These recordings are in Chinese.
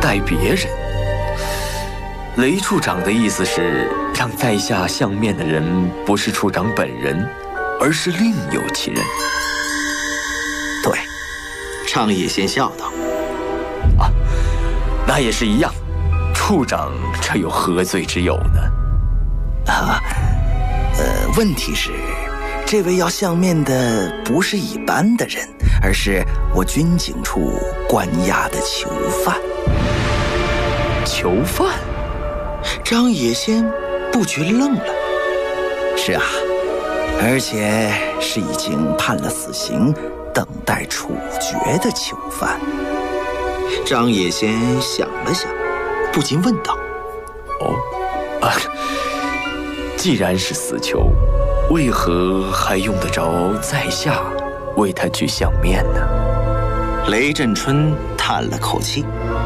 待别人。雷处长的意思是让在下相面的人不是处长本人，而是另有其人。 对，张野先笑道。 啊，那也是一样。处长这有何罪之有呢？ 问题是，这位要相面的不是一般的人，而是我军警处关押的囚犯。 囚犯？ 张野先不觉愣了。是啊，而且是已经判了死刑，等待处决的囚犯。张野先想了想，不禁问道： 既然是死囚，为何还用得着在下为他去相面呢？ 雷震春叹了口气：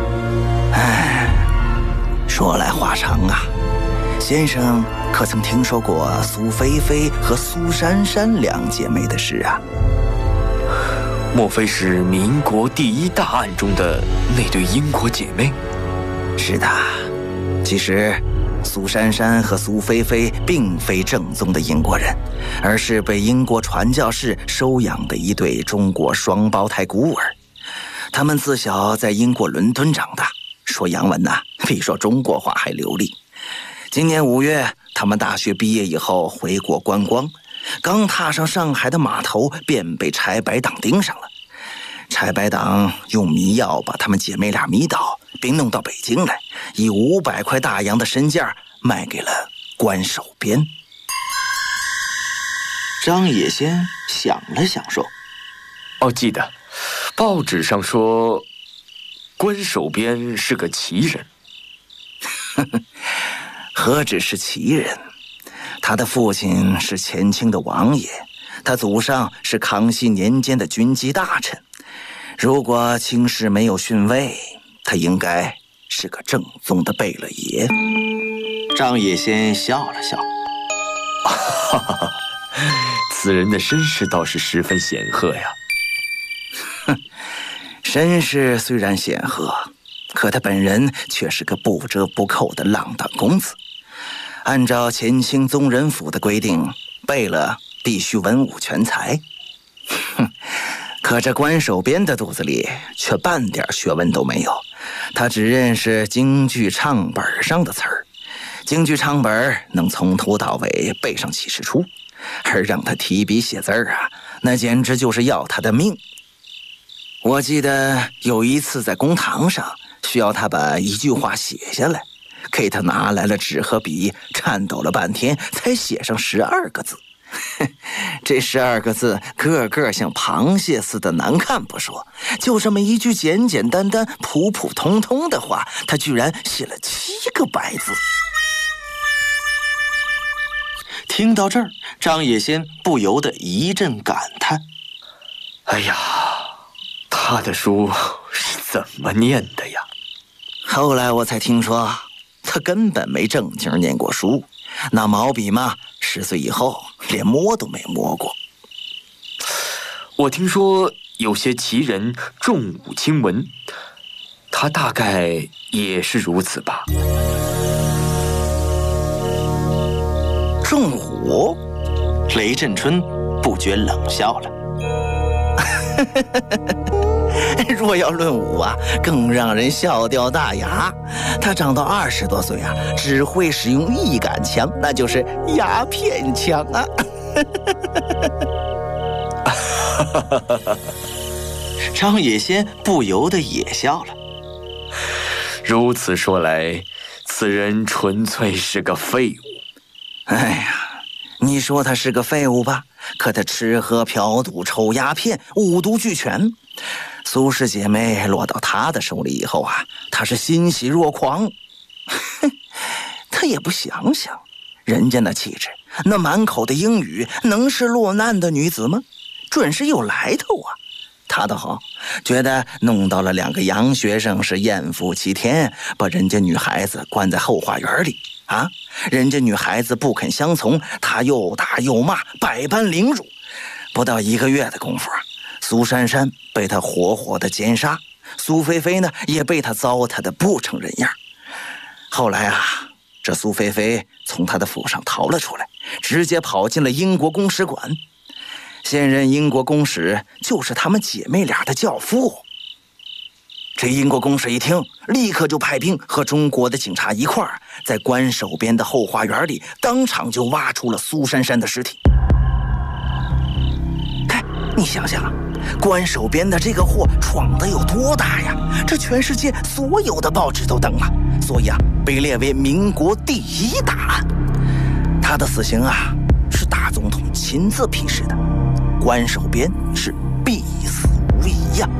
说来话长啊，先生可曾听说过苏菲菲和苏珊珊两姐妹的事啊？ 莫非是民国第一大案中的那对英国姐妹？ 是的，其实苏珊珊和苏菲菲并非正宗的英国人，而是被英国传教士收养的一对中国双胞胎孤儿。他们自小在英国伦敦长大，说洋文比说中国话还流利。今年5月，他们大学毕业以后回国观光，刚踏上上海的码头，便被柴白党盯上了。柴白党用迷药把他们姐妹俩迷倒，并弄到北京来，以500块大洋的身价卖给了关守边。张野先想了想说： 记得报纸上说关守边是个奇人。 何止是奇人，他的父亲是前清的王爷，他祖上是康熙年间的军机大臣。如果清室没有逊位，他应该是个正宗的贝勒爷。张野先笑了笑： 此人的身世倒是十分显赫呀。 身世虽然显赫，可他本人却是个不折不扣的浪荡公子。按照前清宗人府的规定，贝勒必须文武全才。可这关守边的肚子里却半点学问都没有，他只认识京剧唱本上的词儿，京剧唱本能从头到尾背上几十出，而让他提笔写字那简直就是要他的命。我记得有一次在公堂上，需要他把一句话写下来，给他拿来了纸和笔，颤抖了半天才写上12个字。这12个字个个像螃蟹似的难看不说，就这么一句简简单单普普通通的话，他居然写了7个白字。听到这儿，张野先不由得一阵感叹： 哎呀，他的书是怎么念的呀？ 后来我才听说，他根本没正经念过书，那毛笔嘛，10岁以后连摸都没摸过。 我听说有些奇人重武轻文，他大概也是如此吧？ 重武？雷震春不觉冷笑了。若要论武更让人笑掉大牙。他长到20多岁只会使用一杆枪，那就是鸦片枪张野先不由得也笑了。 如此说来，此人纯粹是个废物。 哎呀，你说他是个废物吧，可他吃喝嫖赌抽鸦片五毒俱全。苏氏姐妹落到他的手里以后他是欣喜若狂。他也不想想，人家那气质，那满口的英语，能是落难的女子吗？准是有来头他倒好，觉得弄到了2个洋学生是艳福齐天，把人家女孩子关在后花园里人家女孩子不肯相从，他又打又骂，百般凌辱。不到1个月的功夫苏珊珊被他活活的奸杀， 苏菲菲呢也被他糟蹋得不成人样。后来啊，这苏菲菲从他的府上逃了出来，直接跑进了英国公使馆。现任英国公使就是她们姐妹俩的教父。这英国公使一听，立刻就派兵和中国的警察一块儿，在关守边的后花园里当场就挖出了苏珊珊的尸体。哎，你想想，关守边的这个祸闯得有多大呀？这全世界所有的报纸都登了，所以啊，被列为民国第1大案。他的死刑啊，是大总统亲自批示的，关守边是必死无疑呀。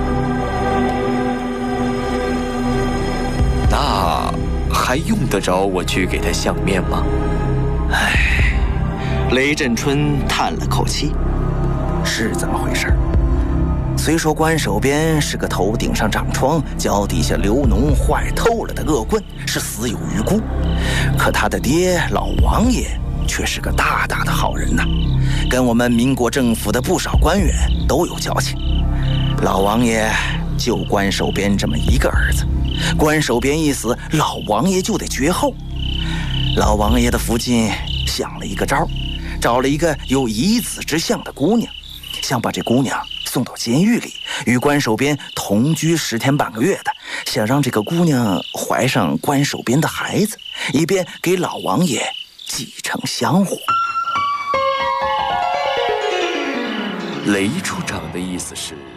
那还用得着我去给他相面吗？ 唉，雷震春叹了口气，是这么回事。虽说关守边是个头顶上长疮、脚底下流脓坏透了的恶棍，是死有余辜，可他的爹老王爷却是个大大的好人呐，跟我们民国政府的不少官员都有交情。老王爷就关守边这么一个儿子，关守边一死，老王爷就得绝后。老王爷的父亲想了一个招，找了一个有遗子之相的姑娘，想把这姑娘送到监狱里，与关守边同居10天半个月的，想让这个姑娘怀上关守边的孩子，以便给老王爷继承香火。 雷处长的意思是